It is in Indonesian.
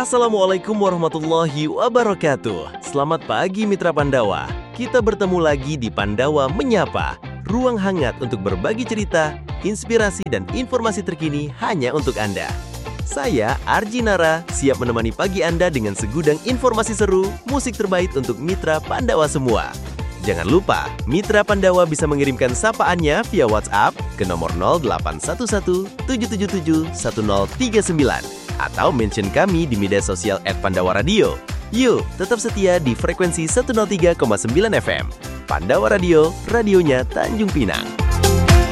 Assalamualaikum warahmatullahi wabarakatuh. Selamat pagi Mitra Pandawa. Kita bertemu lagi di Pandawa Menyapa, ruang hangat untuk berbagi cerita, inspirasi dan informasi terkini hanya untuk Anda. Saya Arji Nara, siap menemani pagi Anda dengan segudang informasi seru, musik terbaik untuk Mitra Pandawa semua. Jangan lupa, Mitra Pandawa bisa mengirimkan sapaannya via WhatsApp ke nomor 0811 777 1039 atau mention kami di media sosial @Pandawa Radio. Yuk, tetap setia di frekuensi 103,9 FM. Pandawa Radio, radionya Tanjung Pinang.